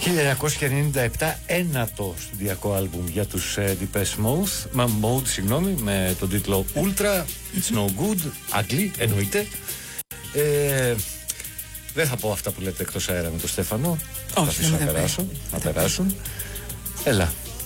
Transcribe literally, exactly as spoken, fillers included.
χίλια εννιακόσια ενενήντα επτά, ένατο στοντιακό άλμπουμ για τους uh, Depeche Mode, Mode, συγγνώμη, με τον τίτλο Ultra, It's No Good, Ugly, εννοείται. Ε, δεν θα πω αυτά που λέτε εκτός αέρα με τον Στέφανο. Όχι, θα αφήσω να περάσουν, να περάσουν. Έλα.